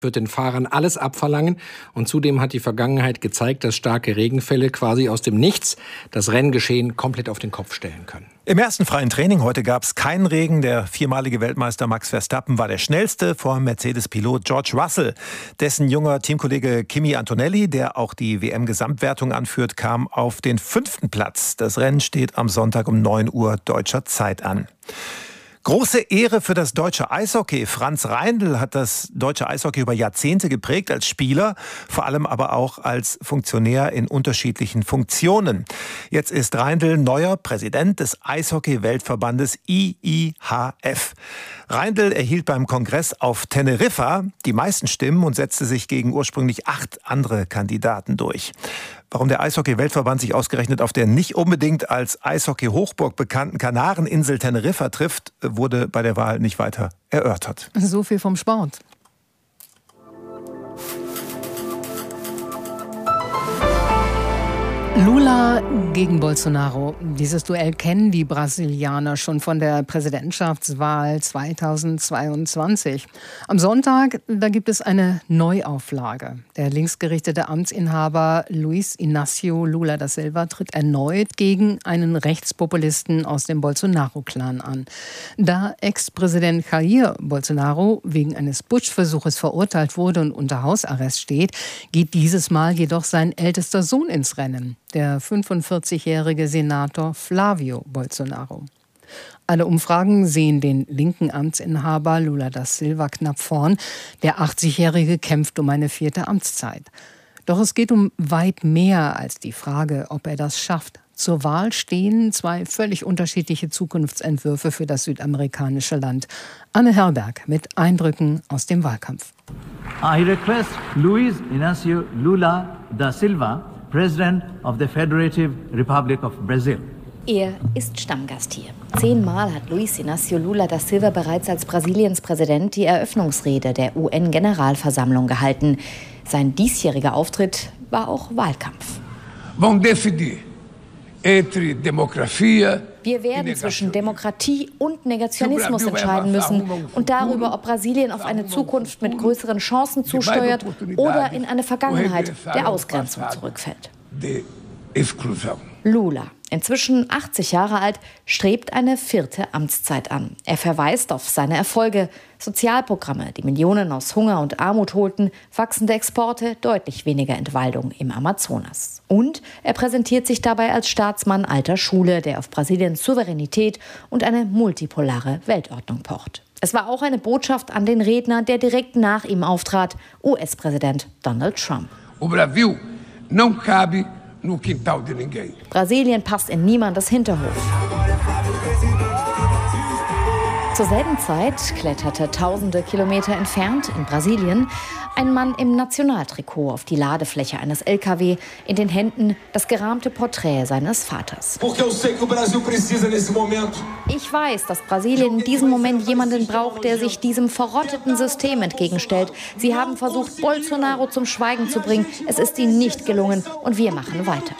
wird den Fahrern alles abverlangen. Und zudem hat die Vergangenheit gezeigt, dass starke Regenfälle quasi aus dem Nichts das Renngeschehen komplett auf den Kopf stellen können. Im ersten freien Training heute gab es keinen Regen. Der viermalige Weltmeister Max Verstappen war der schnellste vor Mercedes-Pilot George Russell. Dessen junger Teamkollege Kimi Antonelli, der auch die WM-Gesamtwertung anführt, kam auf den 5. Platz. Das Rennen steht am Sonntag um 9 Uhr deutscher Zeit an. Große Ehre für das deutsche Eishockey. Franz Reindl hat das deutsche Eishockey über Jahrzehnte geprägt, als Spieler, vor allem aber auch als Funktionär in unterschiedlichen Funktionen. Jetzt ist Reindl neuer Präsident des Eishockey-Weltverbandes IIHF. Reindl erhielt beim Kongress auf Teneriffa die meisten Stimmen und setzte sich gegen ursprünglich 8 andere Kandidaten durch. Warum der Eishockey-Weltverband sich ausgerechnet auf der nicht unbedingt als Eishockey-Hochburg bekannten Kanareninsel Teneriffa trifft, wurde bei der Wahl nicht weiter erörtert. So viel vom Sport. Lula gegen Bolsonaro. Dieses Duell kennen die Brasilianer schon von der Präsidentschaftswahl 2022. Am Sonntag, da gibt es eine Neuauflage. Der linksgerichtete Amtsinhaber Luiz Inácio Lula da Silva tritt erneut gegen einen Rechtspopulisten aus dem Bolsonaro-Clan an. Da Ex-Präsident Jair Bolsonaro wegen eines Putschversuches verurteilt wurde und unter Hausarrest steht, geht dieses Mal jedoch sein ältester Sohn ins Rennen, der 45-jährige Senator Flávio Bolsonaro. Alle Umfragen sehen den linken Amtsinhaber Lula da Silva knapp vorn. Der 80-jährige kämpft um eine 4. Amtszeit. Doch es geht um weit mehr als die Frage, ob er das schafft. Zur Wahl stehen 2 völlig unterschiedliche Zukunftsentwürfe für das südamerikanische Land. Anne Herberg mit Eindrücken aus dem Wahlkampf. I request Luiz Inácio Lula da Silva, President of the Federative Republic of Brazil. Er ist Stammgast hier. 10-mal hat Luiz Inácio Lula da Silva bereits als Brasiliens Präsident die Eröffnungsrede der UN-Generalversammlung gehalten. Sein diesjähriger Auftritt war auch Wahlkampf. Wir werden zwischen Demokratie und Negationismus entscheiden müssen und darüber, ob Brasilien auf eine Zukunft mit größeren Chancen zusteuert oder in eine Vergangenheit der Ausgrenzung zurückfällt. Lula, inzwischen 80 Jahre alt, strebt eine 4. Amtszeit an. Er verweist auf seine Erfolge: Sozialprogramme, die Millionen aus Hunger und Armut holten, wachsende Exporte, deutlich weniger Entwaldung im Amazonas. Und er präsentiert sich dabei als Staatsmann alter Schule, der auf Brasiliens Souveränität und eine multipolare Weltordnung pocht. Es war auch eine Botschaft an den Redner, der direkt nach ihm auftrat, US-Präsident Donald Trump. Brasilien passt in niemandes Hinterhof. Zur selben Zeit kletterte tausende Kilometer entfernt in Brasilien ein Mann im Nationaltrikot auf die Ladefläche eines LKW, in den Händen das gerahmte Porträt seines Vaters. Ich weiß, dass Brasilien in diesem Moment jemanden braucht, der sich diesem verrotteten System entgegenstellt. Sie haben versucht, Bolsonaro zum Schweigen zu bringen. Es ist ihnen nicht gelungen und wir machen weiter.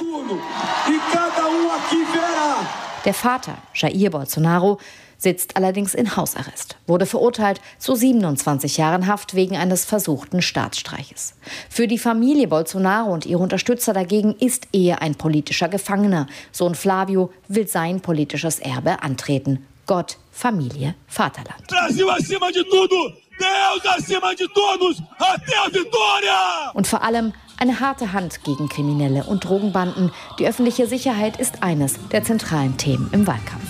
Der Vater, Jair Bolsonaro, sitzt allerdings in Hausarrest, wurde verurteilt zu 27 Jahren Haft wegen eines versuchten Staatsstreiches. Für die Familie Bolsonaro und ihre Unterstützer dagegen ist er ein politischer Gefangener. Sohn Flávio will sein politisches Erbe antreten. Gott, Familie, Vaterland. Brasil acima de tudo, Deus acima de todos, até a vitória! Und vor allem eine harte Hand gegen Kriminelle und Drogenbanden. Die öffentliche Sicherheit ist eines der zentralen Themen im Wahlkampf.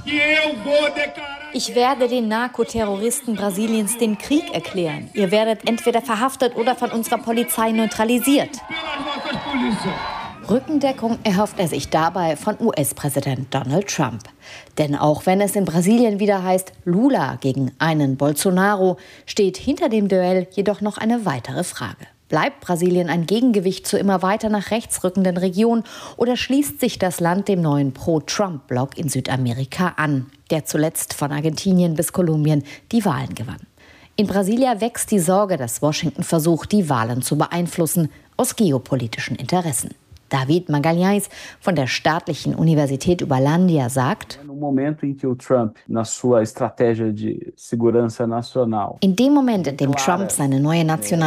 Ich werde den Narkoterroristen Brasiliens den Krieg erklären. Ihr werdet entweder verhaftet oder von unserer Polizei neutralisiert. Rückendeckung erhofft er sich dabei von US-Präsident Donald Trump. Denn auch wenn es in Brasilien wieder heißt Lula gegen einen Bolsonaro, steht hinter dem Duell jedoch noch eine weitere Frage. Bleibt Brasilien ein Gegengewicht zur immer weiter nach rechts rückenden Region oder schließt sich das Land dem neuen Pro-Trump-Block in Südamerika an, der zuletzt von Argentinien bis Kolumbien die Wahlen gewann? In Brasilia wächst die Sorge, dass Washington versucht, die Wahlen zu beeinflussen aus geopolitischen Interessen. David Magalhães von der staatlichen Universität Uberlândia sagt: In dem Moment, in dem Trump seine neue nationale